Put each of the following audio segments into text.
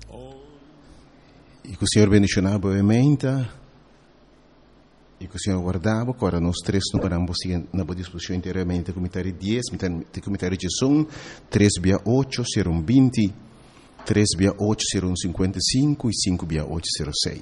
E que o Senhor bendicionava brevemente, e que o Senhor guardava, agora nós três não paramos na boa disposição inteiramente, comentário 10, comentário de som, 3/8, 0120, 3/8, 0155 e 5/8, 06.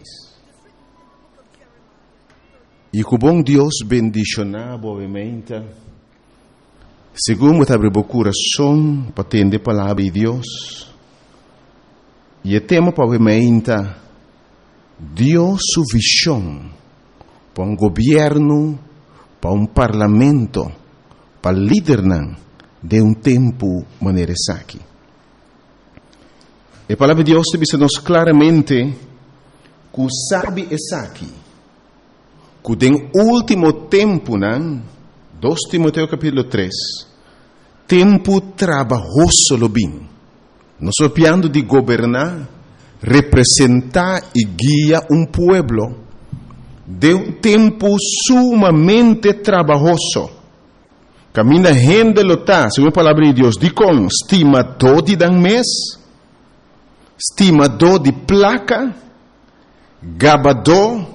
E que o bom Deus bendicionava brevemente, segundo abre o coração para atender a palavra de Deus, e o tema brevemente, Deus sua visão para governo, para parlamento, para liderar de tempo maneira aqui. A palavra de Deus diz-nos claramente que o sabe aqui, que no último tempo, 2 Timoteo capítulo 3, tempo trabalhoso lo bem. Nós estamos de governar, representar e guiar pueblo de tempo sumamente trabalhoso. Camina gente lota, segundo a palavra de Deus, de com estimador de dan mês, estimador de placa, gabador,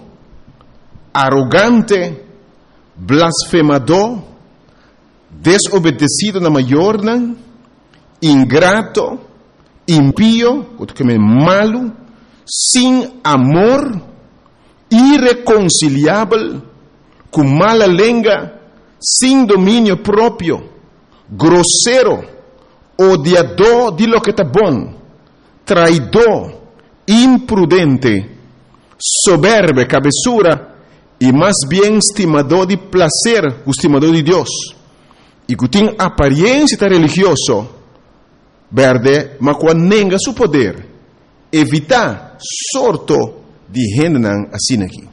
arrogante, blasfemador, desobedecido na maior, ingrato, impío, malo, sem amor, irreconciliável, com mala língua, sem domínio próprio, grosseiro, odiador de lo que está bom, traidor, imprudente, soberbo, cabeçura, e mais bem estimador de prazer, estimador de Deus, e que tem aparência religiosa, verde, mas quando nega seu poder, evitar sorto de gente assim aqui.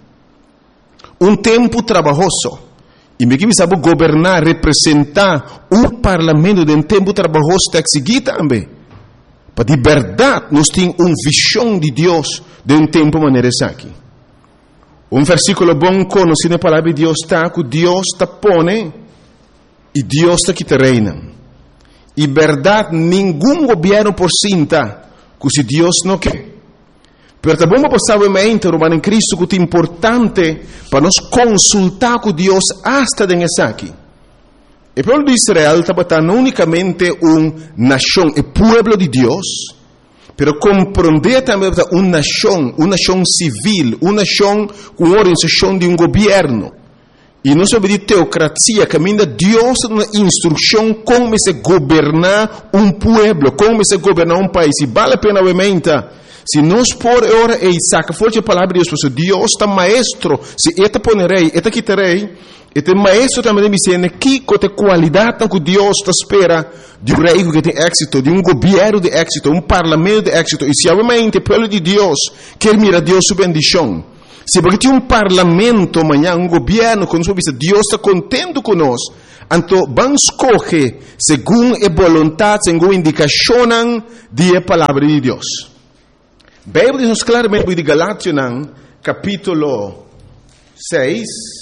Tempo trabalhoso. E me que sabe governar, representar parlamento de tempo trabalhoso está seguir também. Para de verdade, nós temos visão de Deus de tempo maneira aqui. Versículo bom conhecido na palavra de Deus está que Deus está pone e Deus está que te reina. E verdade, nenhum governo por cinta, que se Deus não quer. Pero também vamos passar Romano em Cristo, que é importante para nós consultar com Deus hasta dentro aqui. O povo de Israel está não unicamente nação, o povo de Deus, pero compreender também uma nação civil, uma nação com organização de governo. E não sobre de teocracia, caminha Deus na instrução como se governar povo, como se governar país. E vale a pena, obviamente, se nós por hora e saca forte a palavra de Deus, Deus está maestro, se eta ponerei, eta quitarei, eta maestro também me ensina que qualidade que Deus está espera de rei que tem êxito, de governo de êxito, parlamento de êxito. E se obviamente o povo de Deus quer mirar Deus sua bendição, se porque tem parlamento amanhã, governo, quando Deus está contente conosco, então vamos escolher segundo a vontade, segundo a indicação da palavra de Deus. A Bíblia diz claramente de Galátias, capítulo 6,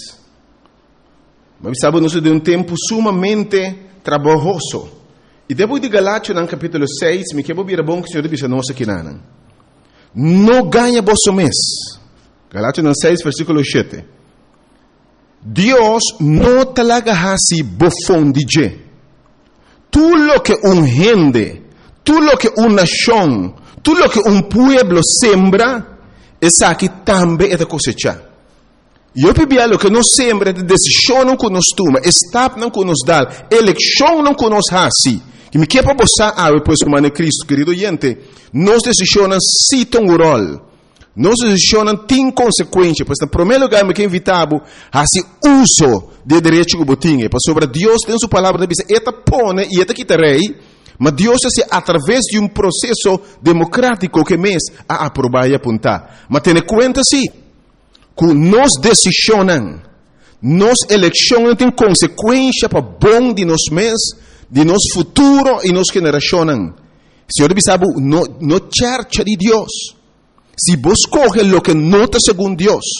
mas sabemos de tempo sumamente trabalhoso. E depois de Galátias, capítulo 6, me quero vir a bom que o Senhor diz a nós aqui, não ganha vosso mês. Galátias 6, versículo 7. Deus não talaga hasi bofon DJ. Tudo lo que gente, tudo lo que nação, tudo lo que pueblo sembra, essa aqui também é da cosecha. E eu pedi lo que nós sembra, de decisão não que nós toma, estado não que nós dá, eleição não que nós hasi. Que me quer para você, depois como é Cristo, querido gente, nós decisões se tem um rol. Nós decisões têm consequência, pois no primeiro lugar me quer invitar a se uso de direito que botinha, para sobre Deus tem sua palavra, diz, eta pone e eta quitarei, mas Deus é através de processo democrático que mês a aprovar e apontar. Mas tenha conta sim, que nós decisões, nós eleições têm consequência para bom de nós mês, de nosso futuro e nossa geração. Senhor sabe, no church de Deus. Se vos coge lo que nota segundo Deus,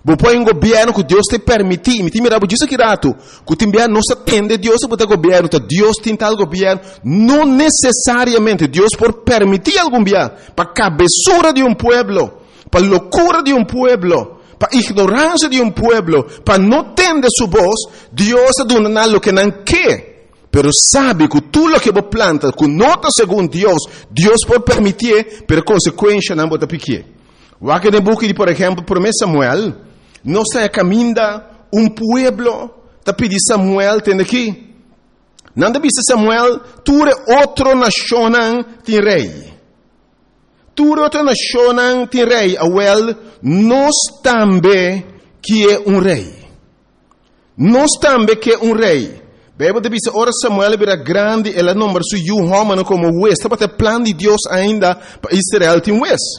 Você põe um governo que Deus te permite. Me mira, você diz aqui rato, que te não se atende Deus para o governo, Deus tem tal governo. Não necessariamente Deus por permitir algum governo, para a cabeçura de pueblo, para a loucura de pueblo, para a ignorância de pueblo, para não entender sua voz, Deus está dando algo que não quer. Pero sabe que tudo o que você planta, que nota segundo Deus pode permitir, por consequência não pode pequer. O que no book de, por exemplo, por Samuel, nós está caminhando pueblo, está pedindo Samuel, tem aqui. Não está pedindo Samuel, tu é outra nação tem rei. Tu é outra nação tem rei. Well, nós também que é rei. Nós também que é rei. Bem, você diz, ora Samuel era grande, ela não mas o homem como o West. Está o plano de Deus ainda para Israel tem West.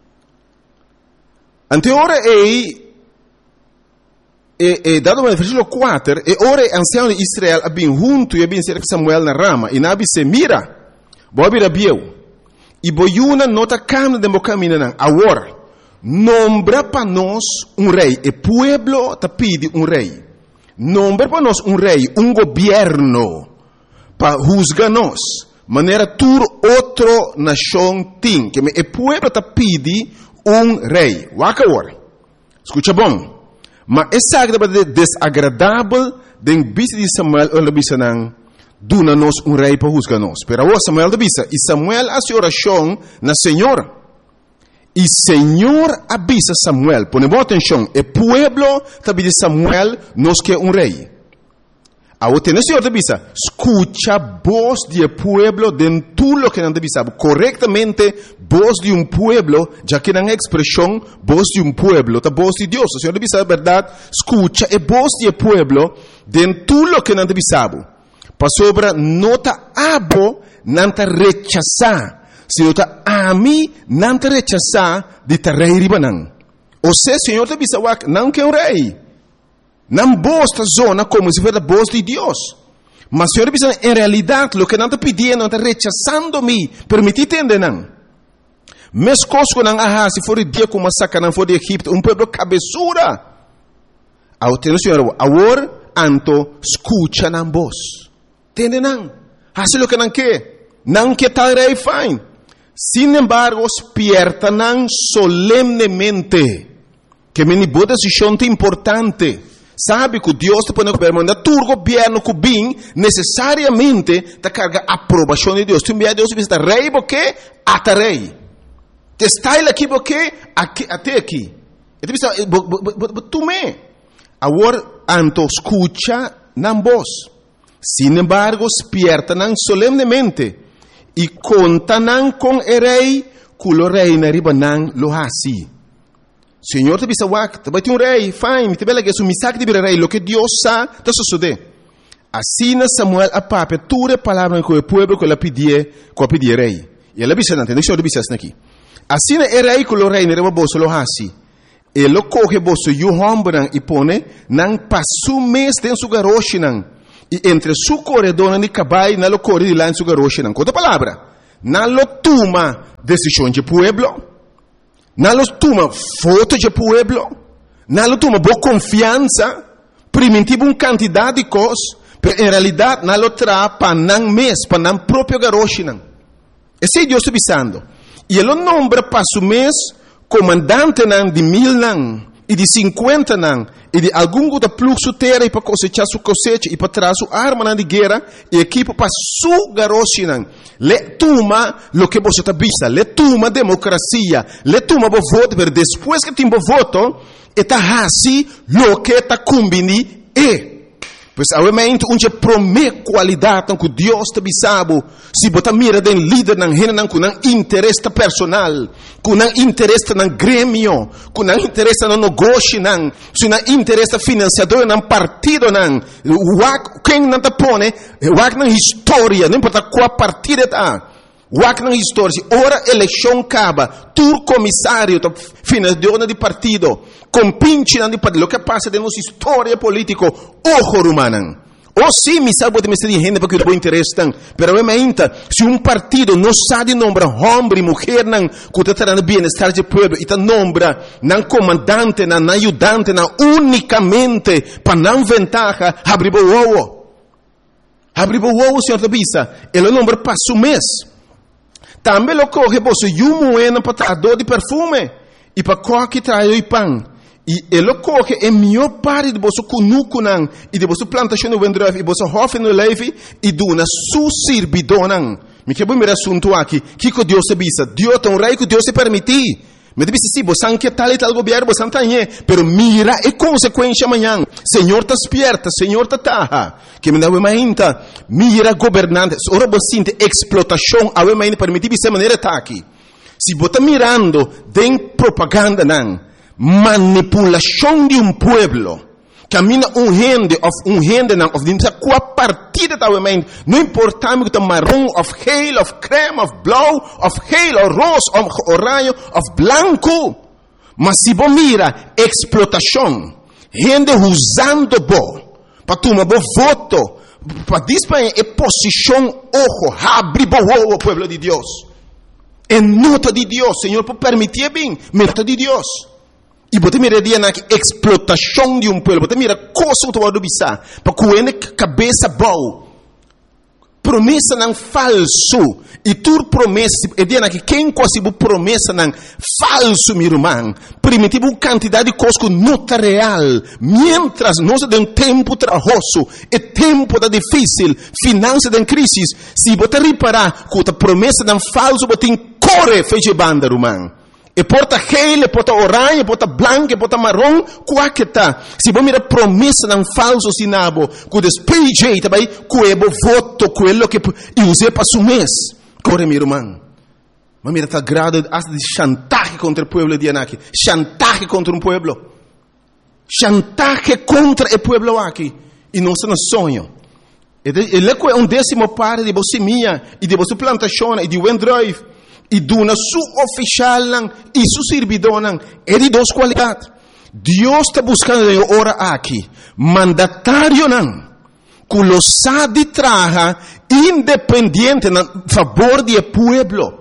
Ante ora dado no versículo 4, ora ancião de Israel abin junto e abin cerca Samuel na rama, e nabi se mira, bobi rabieu, e boiuna nota camna de mocamina nan, agora, nombra para nós rei, e pueblo te pide rei, nombra para nós rei, governo, para juzgar-nos, maneira tur outro nação tem, que e pueblo te pide rei, waka agora, escuta bom, mas essa é desagradável den bisa de Samuel ou bisa nang duna nos rei para juzgar nos. Pero agora Samuel bisa e Samuel hace oração na Senhor. E Senhor avisa Samuel, ponemos atenção, o pueblo tabi de Samuel nos que rei. Agora tem o Senhor avisa, escucha voz de pueblo de tudo lo que não avisa, corretamente voz de pueblo, já que não é expressão voz de pueblo, a voz de Deus. O Senhor avisa a verdade, escucha a voz de pueblo de tudo lo que não avisa. Para sobre nota abo não te rechazar, se nota ami não te rechazar de te rei ribanan. Ou seja, o Senhor avisa não que rei. Não bosta zona como se fosse a voz de Deus. Mas Senhor, em realidade, o que não está pedindo, não está rechazando-me, permitir entender não. Mas coisas que não há, se for o dia como massacre, não for de Egipto, pueblo cabeçura. Ao ter o Senhor, agora, anto, escucha na voz. Entende não? Faz o que não quer tal rei fine. Sin embargo, despierta não solemnemente, que me boa decisão importante. Sabe que Deus te põe no governo, mas o governo que vem necessariamente te carga a aprovação de Deus. Tu envia Deus e diz, rei, porque até rei. Te está aqui, porque até aqui. E tu diz, tu me. Agora, anto escucha na voz. Sin embargo, despierta não solemnemente e conta não com o rei, que o rei na riba não lo hasi. Senhor te bisa wak, vai ter rei, fine, te bela que é misak de rei, lo que Deus sa, te sucede. Assim Samuel a pape, toda a palavra que o povo que ela pedia rei. E ela bisa não, tem que bisa aqui. Assim é rei que o rei não era bolso lo hasi. Ele coge bolso e o homem e pone, não passou mês dentro do garoche não. E entre su corredor e cabai, não lo corre de lá em su garoche não. Outra palavra, não lo toma decisão de pueblo. Não toma foto de pueblo, não toma boa confiança, primitivo quantidade de coisas, mas em realidade não traz para não mês, para não próprio garoche não. Esse é Deus avisando. E ele nombra para o mês comandante não de 1000 não, e de 50 não, e de algum outro fluxo terra e para cosechar sua cosecha, e para trazer sua arma não de guerra, e equipa para sua garoche não. Le toma lo que você está vista, le toma democracia, le toma o voto, mas depois que tem o voto, está assim lo que está combinado é. Pois obviamente onde promete qualidade que Deus te bisabo, se botar mira den líder não rena com não interesse personal, com não interesse no grêmio, com não interesse no negócio não, se não interesse financiador não partido não, quem não te põe, na história, não importa qual partido está. Wak na história, ora eleição acaba, tu comissário, financiador de partido, compinche de partido, o que passa de nossa história política, ojo rumanan, O sim, me sabe de me gente porque o interesse tem. Pero realmente, se partido não sabe nombrar homem e mulher não, que está trazendo bem-estar do povo, e está nombra não comandante, não ajudante, não unicamente para não ventaja, abrir o ovo. Abrir o ovo, senhor Tabisa, ele nombra para o mês. Também lo coge você um moeda para trazer de perfume e para coque trazer o pão. E ele coge a melhor parte de você cunucunan e de você plantação no vendref e você hofe no leve e dona su servidor. Me quero ver assunto aqui. Que Deus se bisa? Deus tem rei que Deus se permitir. Me dice sim, você não quer tal e tal governo, você não tem, pero mira a consequência amanhã. Senhor está despierta, Senhor está taja. Que me dá uma ainda, mira governantes, ora você sente explotação, a uma ainda permitir de maneira aqui. Se você está mirando, tem propaganda não, manipulação de pueblo. Camina gente não, of dimsa qua partida da uma não importa me que marrom, of geel, of creme, of blauw, of geel, of roze, of oranje, of blanco. Mas se você mira explotação, gente usando para tomar voto, para disparar a posição, ojo, abre o pueblo de Deus. É nota de Deus, Senhor, por permitir bem, nota de Deus. E você mira na explotação de pueblo, você mira coisa que você bisa, para que cabeça boa. Promessa não falso. E tu promessa, é dia que quem quase promessa não falso, meu irmão. Primitivo quantidade de coisas que não está real. Mientras nós de tempo trabalhoso, é tempo da difícil, finança de crise. Se você reparar que a promessa não falso, você corre feche banda, irmão. E porta gel, e porta orange, e porta branco, e porta marrom, qual que tá? Se você mira promessa não falso sinabo, que despeje também, que é voto, quello que use para o mês. Corre, meu irmão. Mas mira, está grado de chantaje contra o pueblo de Anaki. Chantaje contra um pueblo. Chantaje contra o pueblo aqui. E não se sonho. Ele é um décimo parte de você minha, e de você plantação, e de Wendrive. E dona su oficial e su servidor é de duas qualidades. Deus está buscando agora aqui mandatário que lo sabe trabalhar independente a favor do pueblo.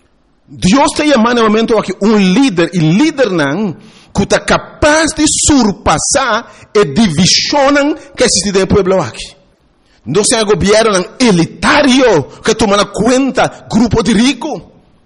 Deus está chamando no momento aqui líder e líder que está capaz de surpassar a divisão que existe no pueblo aqui. Não é um governo elitário que toma conta grupo de ricos.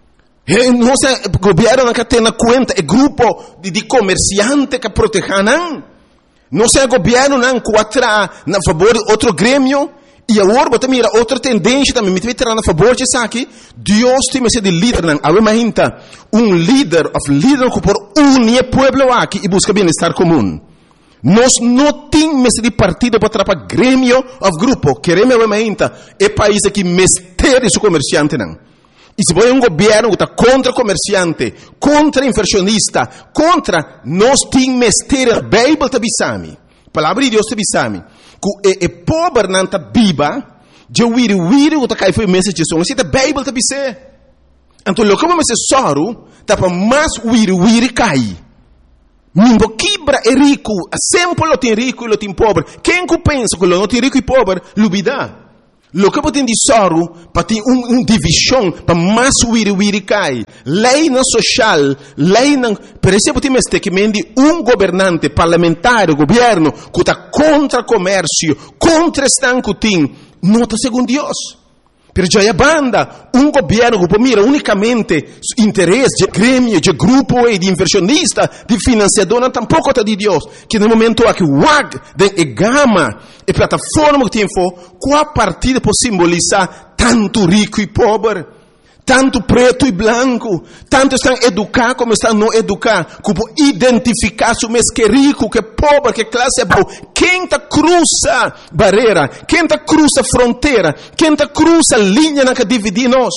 Não é o governo que tem na conta, é grupo de comerciantes que protegem. Não é o governo que atrai a favor de outro grêmio. E agora você mira outra tendência também, me vai a favor disso aqui. Deus tem esse de líder. Agora líder que por unir o povo aqui e busca bem-estar comum. Nós não temos de partido para atrapalhar grêmio ou grupo. Queremos é país que mistério o comerciante. E se você é um governo que está contra comerciante, contra inversionista, contra, nós temos mistério, a Bíblia está bisami. A palavra de Deus está bisami. Que é pobre não está viva, de wiri que está caindo foi mensagem de som. Assim, a Bíblia está bisami. Então, o que você soro, está para mais wiri cai. Ninguém quebra é rico, sempre lo tem rico e lo tem pobre. Quem que pensa que lo não tem rico e pobre, lubida. Lo que você tem de soro, para ter divisão, para mais wiri cai. Lei não social, lei não... Por exemplo, tem que mendi governante parlamentar, governo, que está contra comércio, contra estanco tem, não está segundo Deus. Pero já é banda, governo que mira unicamente interesse de grêmio, de grupo e de inversionista, de financiador, tampouco está de Deus. Que no momento aqui, de gama, e plataforma que tem qual partida pode simbolizar tanto rico e pobre, tanto preto e branco, tanto estão educados como estão não educados, como identificar se mês que é rico, que é pobre, que classe é boa. Quem está cruza barreira, quem está cruza fronteira, quem está cruza linha que divide nós.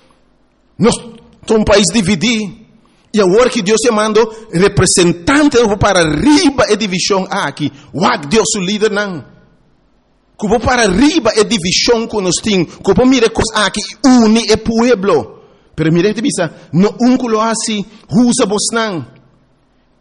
Nós somos um país dividido. E agora que Deus chamando representante para arriba a divisão aqui, Deus o líder não. Como para arriba é divisão que nós temos, como mira coisas aqui une o pueblo. Pero mira te bisa, no culo assim, usa vos não.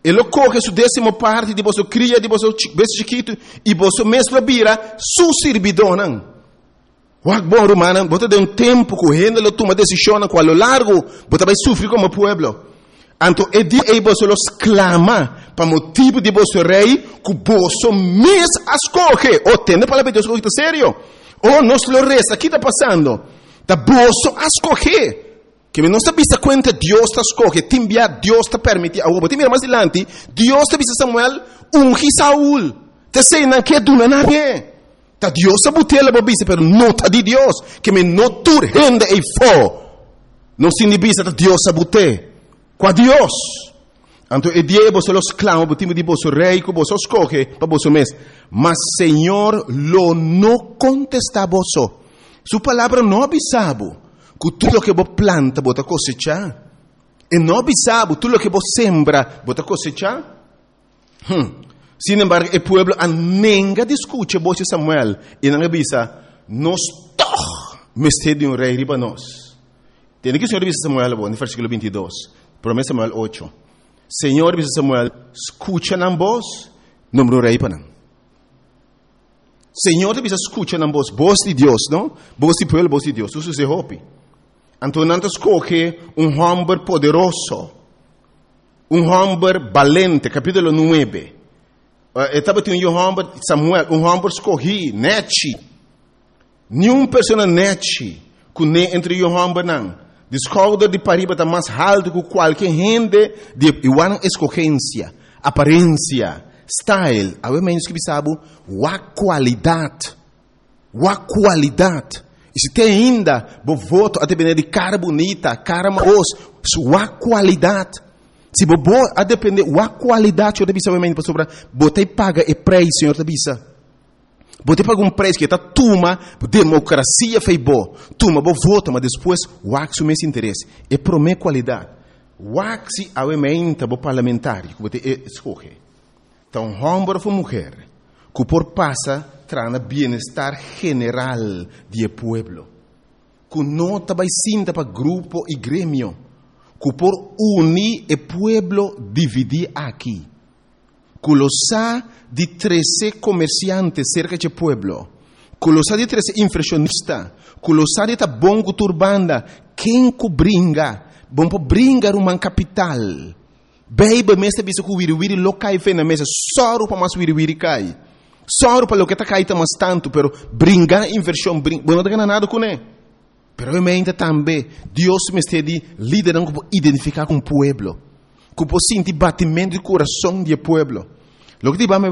Ele coge sua 10ª parte de você cria, de você besta chiquito, e você mesmo vira su servidor. Wak bom romano, você tem tempo correndo, ele toma decisão com a lo largo, você vai sofrer como pueblo. Então, é dia que você los clama, para motivo de você rei, que você mesmo escolhe. Ou tende para Deus que está sério. Ou nos lo resta, aqui está passando. Da você escolhe. Que não está vista conta, Deus está escolhe, te envia, Deus te permite. Agora, te mira mais adiante, Deus te vista Samuel, ungi Saúl. Te sei, não quer do nada. Ta Deus está botando a bobisa, pero não está de Deus. Que me não tur rende e fo. Não se inibisa, Deus está botando. Com Deus. Então, é dia que você los clama, por time de você rei, que você escolhe, para você mesmo. Mas, Senhor, lo não contesta a você. Sua palavra não avisava. Que tudo que você planta, você cosecha. E não avisava, tudo que você sembra, você cosecha. Sin embargo, o pueblo nunca discute você Samuel. E não avisa, nós todos mestre de rei riba nós. Tem que o Senhor avisa Samuel, no versículo 22. Promessa Samuel 8. Senhor avisa Samuel, escucha na voz, número rei para não. Senhor avisa, escucha na voz de Deus, não? Voz de pueblo, voz de Deus. Isso se hope. Então, não escolhe homem poderoso, homem valente, capítulo 9. Estava tendo homem, Samuel, homem escolhido, nete. Nenhuma pessoa nete, que nem entre homem não. Descobre de pariba está mais alto que qualquer gente de igual escolhência, aparência, style. Há menos que sabe, a qualidade. E se tem ainda, vou voto a depender de cara bonita, cara maos, sua qualidade. Se vou a depender da qualidade, eu deve saber para sobre, botei paga e preço, senhor debisa. Botei paga preço que está tuma, democracia fez boa. Tuma, vou voto, mas depois, o meu interesse. É para minha qualidade. O se aumenta o parlamentar, que você escolhe. Então, homem ou mulher, que por passa, traz bem-estar general do pueblo. Que não vai sinta para grupo e grêmio. Que por unir o pueblo dividir aqui. Que lo sa de 13 comerciantes cerca do pueblo. Que lo sa de 13 inflacionistas. Que lo sa de ta bom turbanda. Quem que bringa? Bom para bringar uma capital. Baby, mestre bisa que wiri lo cai fe na mesa. Soro para mais wiri cai. Soro para lo que está caído mais tanto. Pero bringar inversão. Bueno, não tem nada com ele. Pero realmente também, Deus me está liderando para identificar com o pueblo. Que pode sentir batimento do coração do pueblo. Lo que diba me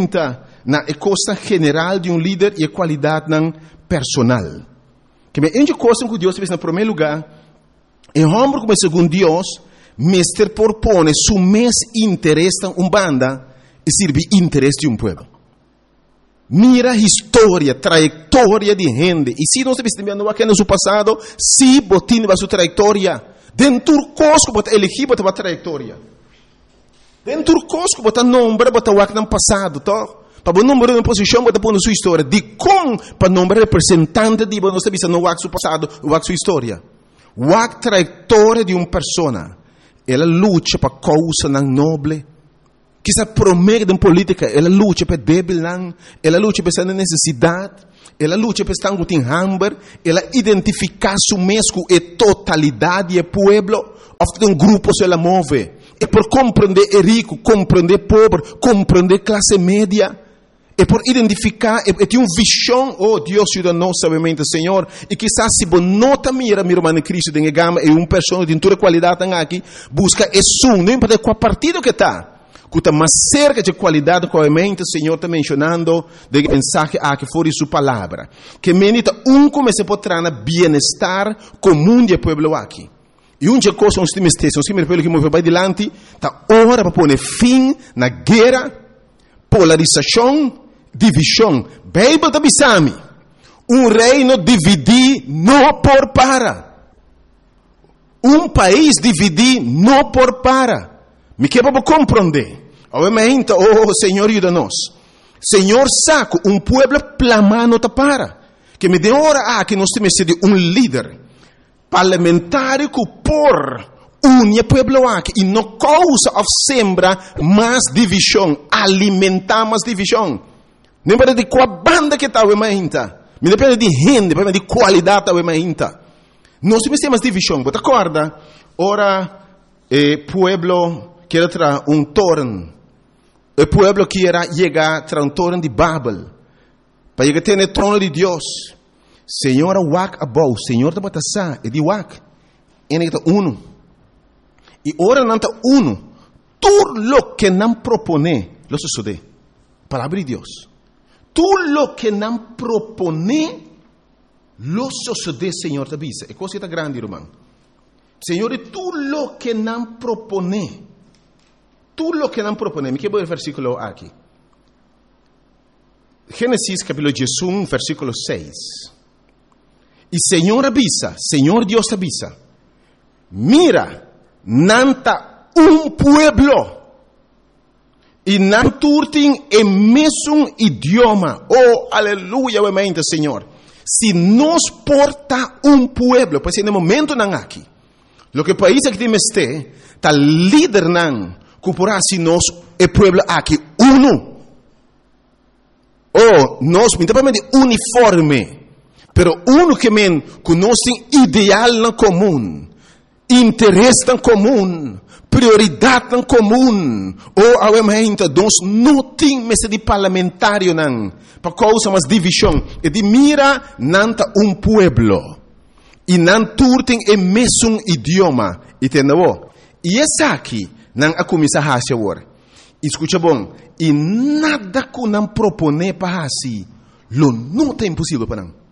na costa general de líder e a qualidade personal. Que me ende coisa que Deus fez no primeiro lugar, é homem como segundo Deus, mestre propõe su mes interesse em banda e serve interesse de pueblo. Mira a história, trajetória de gente. E se nós estamos vendo aqui no seu passado, se botin a sua trajetória, dentro do cosco, você elegir para a trajetória. Dentro do cosco, você nombra para o que no passado, tá? Para o número de posição, você põe na sua história. De como para o número representante de você está vendo o seu passado, o sua história. A trajetória de uma pessoa, ela luta para causa nobre. Que se promete em política, ela luta para débil, ela luta para essa necessidade, ela luta para estar com hambre, ela identifica su mesmo e totalidade do pueblo, ofta um grupo se ela move, é por compreender o rico, compreender o pobre, compreender a classe média, é por identificar, é ter uma visão, oh Deus ajuda nós, sabemente, Senhor, e quizás se você não mira, meu irmão Cristo, tem gama, é uma pessoa de toda qualidade aqui, busca isso, não importa qual partido que está, que está mais cerca de qualidade, obviamente, o Senhor está mencionando de mensagem que foi sua palavra. Que menita como se pode trazer bem-estar comum do povo aqui. E uma coisa, nós temos que mover para adiante, está hora para pôr fim na guerra, polarização, divisão. Bíblia está bisami. Reino dividir não por para. País dividir não por para. Me quer para compreender. Obviamente, oh Senhor, ajuda-nos. Senhor, saco, pueblo plamano ta para. Que me dê hora que nós temos de líder parlamentar que por une pueblo aqui e não causa of sembra mais divisão, alimentar mais divisão. Não depende de qual banda que está o mainta, não depende de gente, depende de qualidade da mainta. Nós temos mais divisão, você acorda? Ora, pueblo quer trazer torno, o pueblo quer chegar a torno de Babel, para chegar a ter o trono de Deus. Senhor, wak abou, Senhor da batasa, e de wak, e nem uno. E ora não está uno, tudo lo que não propone, lo sucede. Palavra de Deus. Tudo lo que não propone, lo sucede, Senhor da bisa. É coisa grande, irmão. Senhor, tudo lo que não propone, tudo lo que não propone. Me quero ver o versículo aqui. Gênesis capítulo 1, versículo 6. E Senhor avisa, Senhor Deus avisa, mira, nanta pueblo, e não turtem o mesmo idioma. Oh, aleluia, mente, Senhor. Se nos porta pueblo, pois no momento não aqui, lo que país que temos está líder não, cupurá se nós o pueblo aqui uno. Oh, nós, de uniforme. Pero uno que men conhece ideal na comum, interesse na comum, prioridade na comum. Ou awementa nós não temos de parlamentário não, para causa mais divisão. E de mira nanta pueblo e não turtem o mesmo idioma. Entendeu? E essa aqui não a começar a fazer agora. Escuta bom. E nada que não propone para assim, lo não é impossível para não.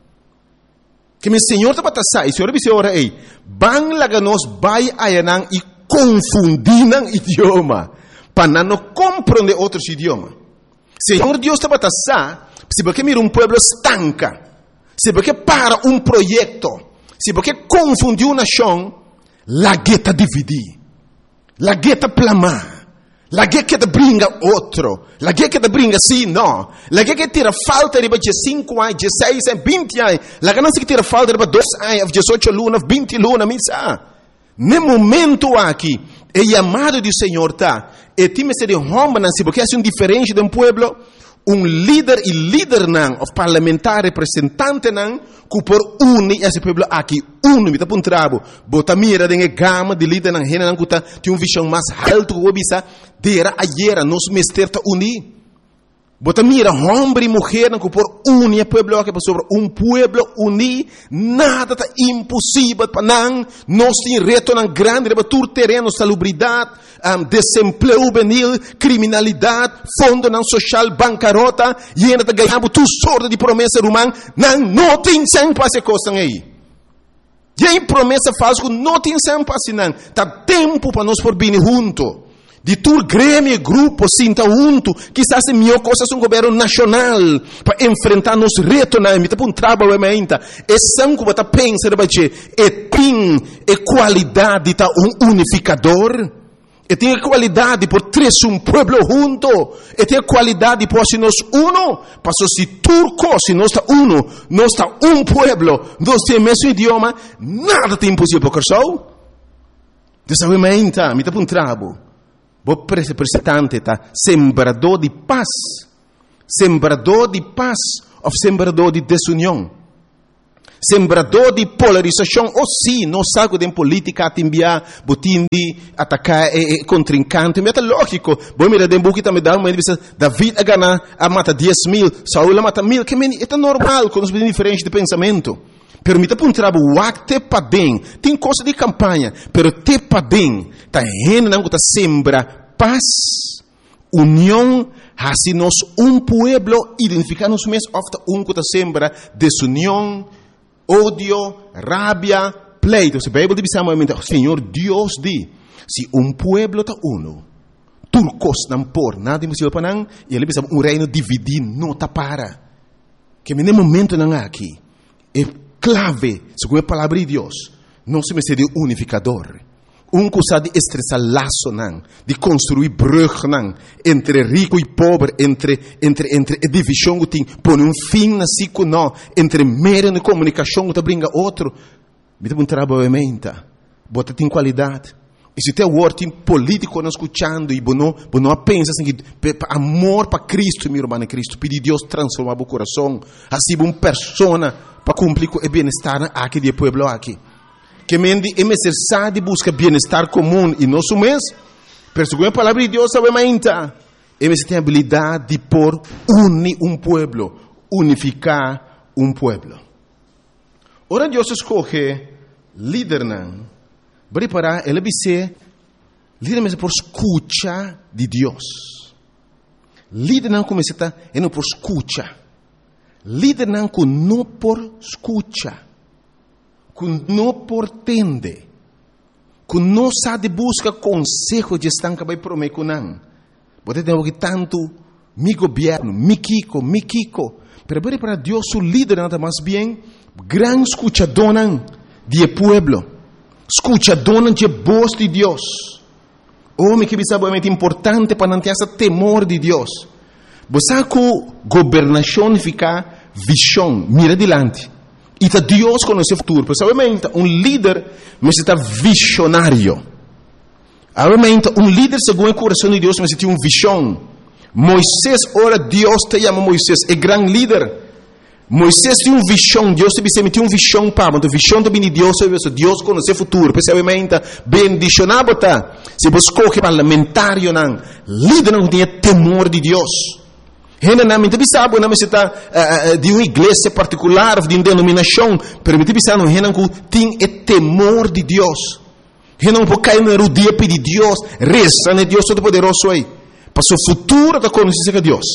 Que meu Senhor está para sair, Senhor disse ora ei, bang laga nos vai ayanang e confundinan idioma, para não compreender outros idiomas. Senhor Deus está para sair, se porque mira pueblo estanca, se porque para projeto, se porque confundiu uma nação, la gueta dividir, la gueta plamar. La guerra que te brinca outro. La guerra que te brinca sim, não. La guerra que tira falta de 5 anos, 16 anos, 20 anos. La guerra que tira falta de 2 anos, 18 lunas, 20 lunas, misa. No momento aqui, é chamado do Senhor, tá? E time se de homem, não se porque é diferente de pueblo. Líder e líder não, o parlamentar representante não, que por unir esse pueblo aqui, me tá por trabo, bota mira de gama de líder não, rena não que tem visão mais alto que o bisa, dera ayer, nos mester tá unir. Bota mira, homem e mulher não que por unir pueblo aqui, sobre pueblo unir, nada tá impossível para não, nós tem reto não grande, para tur terreno, salubridade, desemprego juvenil, criminalidade, fundo não social, bancarrota, e ainda tá ganhando tu sorte de promessa humana, não tem sem passe coisa aí. E aí promessa falsa que não tem sem passe não, tá tempo para nós por vir junto. De tur grêmio e grupo sinta junto, quizás é melhor coisa um governo nacional para enfrentar nos retos na emita para trabalho ainda. É sangue que pensa de e tem qualidade tá unificador. E tem qualidade por três pueblo junto. E tem qualidade por se nós uno, passo se turco se nós está uno, nós está pueblo, nós tem mesmo idioma, nada tem impossível para o dessa ainda, emita para trabalho. O representante tá sembrador de paz ou sembrador de desunião, sembrador de polarização. Ou sim, não sabe de política a enviar botim de atacar contrincante, mas é lógico. Bom, mira de buki também dá uma entrevista. David a ganhar a mata 10,000, Saul a mata 1,000, que é normal quando nós diferente de pensamento. Pero me tá para trabalho, te pa bem, tem coisa de campanha, pero te pa bem, tá rena não tá sembra paz, união, assim nós pueblo identificar-nos mesmo, ofta que tá sembra desunião, ódio, rabia, pleito. Se a Bíblia diz amamente, Senhor Deus diz, se pueblo tá uno, turcos não por nada impossível para não, e ele diz reino dividido não tá para, que no momento não aqui é clave, segundo a palavra de Deus, não se me de unificador. Coisa de estressar laço, não, de construir brug, não, entre rico e pobre, entre divisão que tem, põe fim na ciclo, não, entre meio de comunicação que brinca outro. Me dá trabalho em mente, bota tem qualidade. E se tem word político não escutando e não pensa assim que amor para Cristo, meu irmão em Cristo, pedir Deus transformar o coração, assim uma pessoa para cumprir com o bem-estar aqui do povo aqui. Que mendi é necessário de buscar bem-estar comum e não mês, pero segundo a palavra de Deus sabe mainta, é necessário ter a habilidade de unir pueblo, unificar pueblo. Ora Deus escolhe líder não. Preparar, ele vai ser líder mesmo por escuta de Deus. Líder não começa a não por escuta. Líder não por escuta. Não por tende. Não sabe buscar conselho de estanca vai prometer com não. Pode ter que tanto mi governo, mi Kiko. Pero para Deus o líder nada mais bem gran escuchador de pueblo. Escucha, dona de voz de Deus. Homem que sabe é importante para não ter esse temor de Deus. Você que governação fica visão, mira adiante. E tá Deus conhece o futuro. Porque obviamente líder necessita visionário. Obviamente líder segundo o coração de Deus necessita visão. Moisés, ora Deus te chama Moisés, é grande líder. Moisés tinha visão, Deus tinha visão para, mas a visão também de Deus conhece o futuro, especialmente bendicionado, se você escolhe parlamentário, líder não tinha temor de Deus. Generalmente, sabe, não necessita de uma igreja particular, de uma denominação, mas não tem temor de Deus. Não pode cair no dia pedir Deus, reza, Deus Todo-Poderoso aí, para o futuro da conhecer de Deus.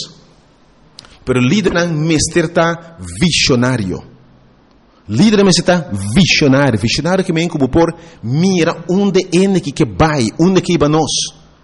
Pero líder está visionário. Líder está visionário. Visionário que me como por mira onde é que vai, onde que vai nós.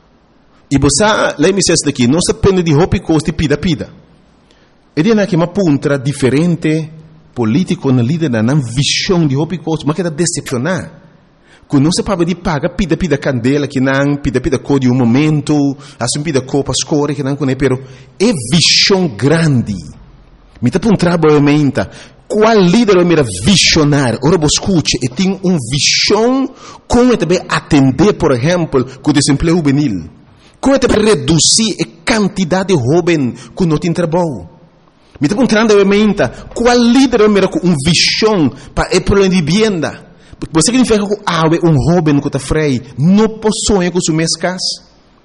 E você, lá me diz daqui, não se depende de roupa e costa pida. Ele é que uma ponta diferente político na líder na visão de roupa e costa, mas que está decepcionar. Quando não se pode de paga pida candela que não pida cor de momento, assim pida cor para escolher que não conhece, pero é visão grande. Me tá para um trabalho mente. Qual líder é mira visionário? Ora você escute, e tem visão como também atender, por exemplo, com o desemprego juvenil. Como também reduzir a quantidade de jovens que não tem trabalho. Me tá para um trabalho mente. Qual líder é mira com visão para o problema de vivienda? Você significa que jovem que está freio não possui com suas casas.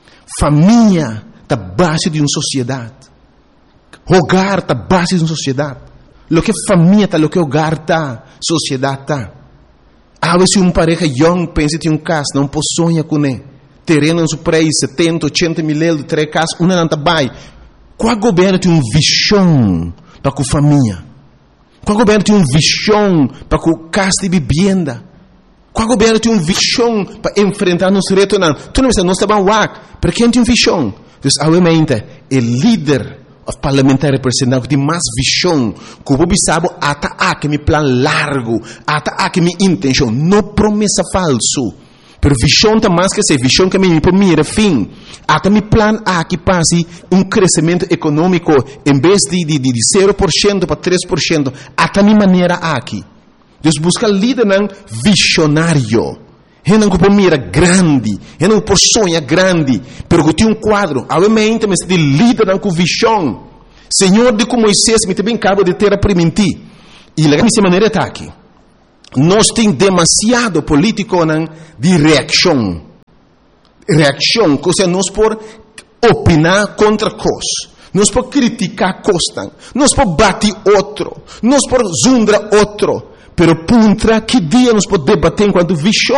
Família está base de uma sociedade. Hogar está base de uma sociedade. Lo que família está, lo que hogar está, sociedade está. Se uma pareja young pensa em casa, não possui com ele. Terreno em seu preço, 70, 80 mil euros, 3 casas, uma não está bem. Qual governo tem uma visão para a família? Qual governo tem uma visão para a casa de vivienda? Qual governo tem uma visão para enfrentar nos retos? Tu não está bem, porque quem tem uma visão? Então, obviamente, o líder parlamentar representante que tem mais visão, que o povo sabe, que meu plano largo, que minha intenção, não promessa falso. Pero visão está mais que ser visão que me mira fim. Até meu plano que passe crescimento econômico em vez de 0% para 3%. Até minha maneira aqui. Deus busca líder visionário. Não que mira grande, não por sonha grande, pero que tem quadro. Obviamente, mas de líder com visão. Senhor de como Moisés me também acaba de ter a permitir. E lá minha maneira está aqui. Nós temos demasiado político de reação. Reação, ou seja, nós por opinar contra coisas. Nós por criticar coisas. Nós por bater outro. Nós por zundar outro. Pero puntra, que dia nós podemos debater enquanto visão?